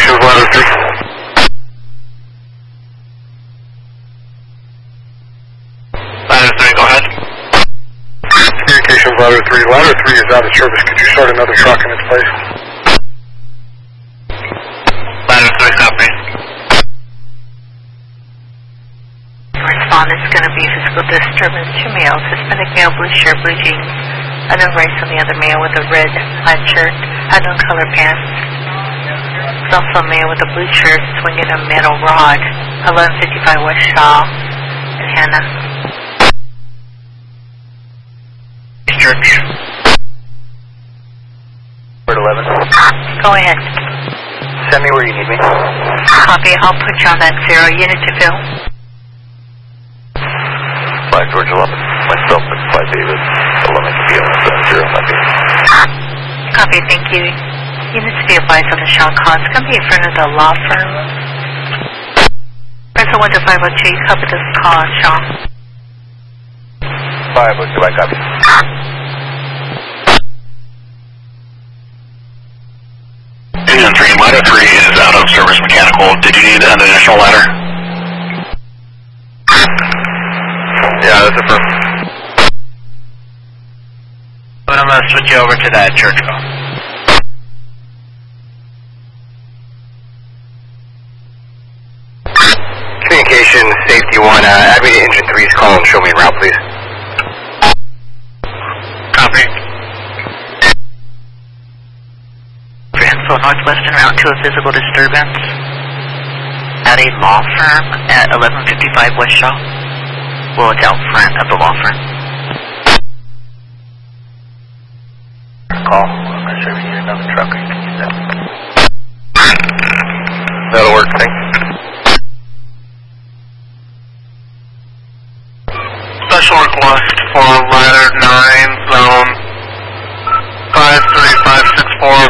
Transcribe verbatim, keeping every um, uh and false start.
Communications ladder three. Ladder three, go ahead. Communications ladder three. Ladder three is out of service. Could you start another truck in its place? Ladder three, copy. Respondent is going to be physical disturbance. Two males, Hispanic male, blue shirt, blue jeans. Unknown race on the other male with a red plaid shirt, unknown color pants. There's also a male with a blue shirt swinging a metal rod. eleven fifty-five West Shaw in Hannah. Church. Word eleven. Go ahead. Send me where you need me. Copy. I'll put you on that zero unit to fill. five George eleven. Myself and five David. eleven to be on seven zero. Copy. Thank you. Units to be advised on the Sean call. It's going to be in front of the law firm. Press one to five oh two. You copy this call, Sean. five oh two. I copy. Engine three, ladder three is out of service mechanical. Did you need an additional ladder? Yeah, that's a firm. But I'm going to switch you over to that church call. Communication, safety one, uh, add me to engine three's call and show me en route, please. Copy. So Northwestern Route to a physical disturbance at a law firm at eleven fifty-five West Shaw. Well, it's out front of the law firm. Call. I'm not sure if you need another truck or you can use that. That'll work, thanks. Special request for ladder nine, zone five three five six four,